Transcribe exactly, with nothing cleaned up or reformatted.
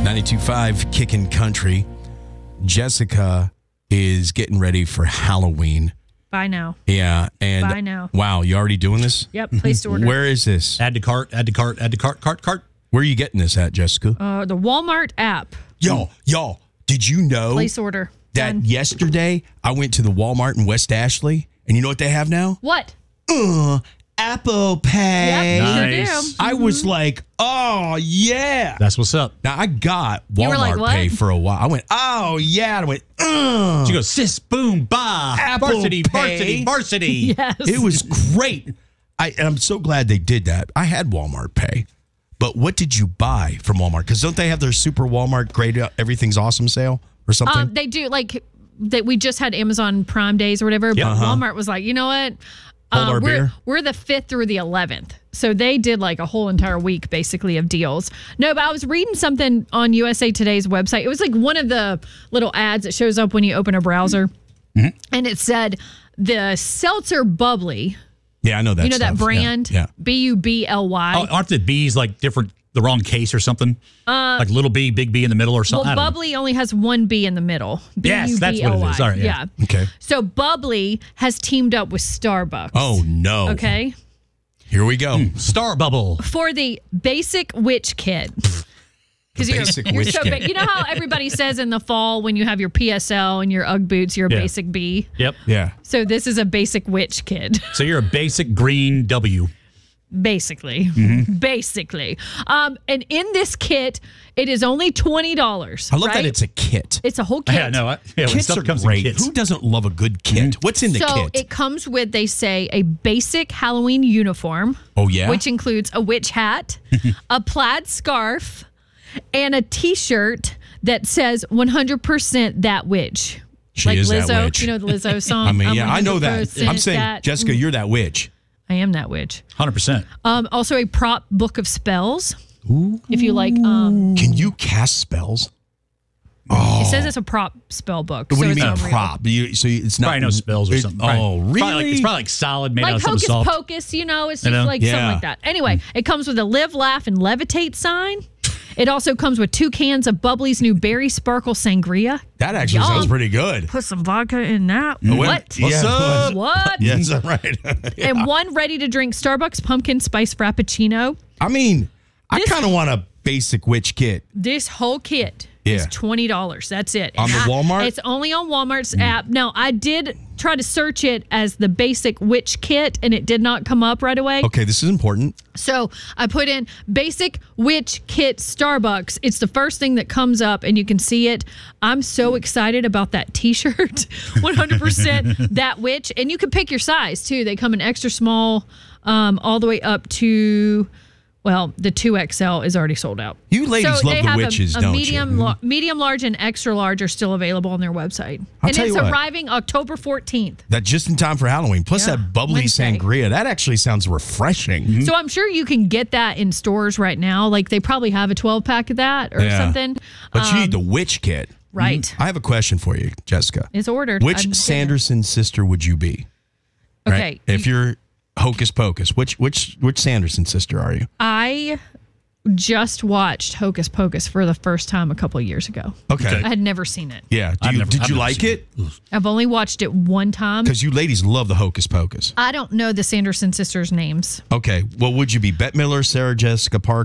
ninety-two point five Kickin' Country. Jessica is getting ready for Halloween. Buy now. Yeah. And Buy now. Wow, you already doing this? Yep, place to order. Where is this? Add to cart, add to cart, add to cart, cart, cart. Where are you getting this at, Jessica? Uh, the Walmart app. Y'all, y'all, did you know Place order. that Done. yesterday I went to the Walmart in West Ashley, and you know what they have now? What? Uh, Apple Pay. Yep, Nice. sure do. I was like, oh, yeah. That's what's up. Now, I got You were like, Walmart what? Pay for a while. I went, oh, yeah. And I went, uh. You go, sis, boom, bah. Apple varsity, Pay. varsity, varsity. Yes. It was great. I, and I'm so glad they did that. I had Walmart Pay. But what did you buy from Walmart? Because don't they have their super Walmart great everything's awesome sale or something? Um, they do, like, that we just had Amazon Prime Days or whatever, but Uh-huh. Walmart was like, you know what? Hold our we're, beer? we're the fifth through the eleventh. So they did like a whole entire week basically of deals. No, but I was reading something on U S A Today's website. It was like one of the little ads that shows up when you open a browser. Mm-hmm. And it said the Seltzer Bubbly. Yeah, I know that You know that stuff. Yeah, brand? Yeah. B U B L Y. Oh, aren't the B's like different, the wrong case or something? Uh, like little B, big B in the middle or Well, something? I don't know. Bubbly only has one B in the middle. Yes, that's what it is. B U B L Y. All right, yeah. yeah. Okay. So Bubbly has teamed up with Starbucks. Oh, no. Okay. Here we go. Star Bubble. For the basic witch kit. Because The you're, basic you're witch so kit. ba- you know how everybody says in the fall when you have your P S L and your Ugg boots, you're a Yeah. basic B. Yep. Yeah. So this is a basic witch kit, So you're a basic green W. basically. Mm-hmm. Basically. Um, and in this kit, it is only twenty dollars. I love right? that it's a kit. It's a whole kit. Yeah, no, I, yeah, when Kits stuff are comes great. in kits. Who doesn't love a good kit? What's in the so kit? it comes with, they say, a basic Halloween uniform. Oh, yeah? Which includes a witch hat, a plaid scarf, and a T-shirt that says one hundred percent that witch. She like is that Lizzo. witch. You know the Lizzo song? I mean, I'm yeah, I know that. one hundred percent I'm saying, that. Jessica, you're that witch. I am that witch. one hundred percent. Um, also a prop book of spells. Ooh. If you like. Um, Can you cast spells? It says it's a prop spell book. What so do you it's mean not real. prop? You, so it's not Probably no spells or it- something. Oh, Probably- really? Probably like, it's probably like solid made out Like of something Hocus soft. Pocus, you know, it's You just know? like Yeah. something like that. Anyway, it comes with a live, laugh, and levitate sign. It also comes with two cans of Bubbly's new Berry Sparkle Sangria. That actually Yum. sounds pretty good. Put some vodka in that. Well, What? yeah. What's up? What? Yeah, that's right. Yeah. And one ready-to-drink Starbucks pumpkin spice frappuccino. I mean, I This- kind of want a basic witch kit. This whole kit Yeah. is twenty dollars. That's it. On And the I- Walmart? It's only on Walmart's app. Now, I did try to search it as the basic witch kit, and it did not come up right away. Okay, this is important. So I put in basic witch kit Starbucks. It's the first thing that comes up, and you can see it. I'm so excited about that T-shirt. one hundred percent that witch. And you can pick your size, too. They come in extra small um, all the way up to... Well, the two X L is already sold out. You ladies so love they the have witches, a, a don't medium, you? la- medium, large, and extra large are still available on their website. I'll and tell it's you what. arriving October fourteenth. That just in time for Halloween. Plus Yeah, that bubbly Wednesday. sangria. That actually sounds refreshing. So I'm sure you can get that in stores right now. Like they probably have a twelve pack of that or Yeah. something. But you Um, need the witch kit. Right. I have a question for you, Jessica. It's ordered. Which I'm- Sanderson sister would you be? Okay. Right? If you're Hocus Pocus, which which which Sanderson sister are you? I just watched Hocus Pocus for the first time a couple of years ago. Okay. I had never seen it. Yeah. Do I've you, never- did I've you never like seen it? I've only watched it one time. Because you ladies love the Hocus Pocus. I don't know the Sanderson sisters' names. Okay. Well, would you be Bette Midler, Sarah Jessica Parker?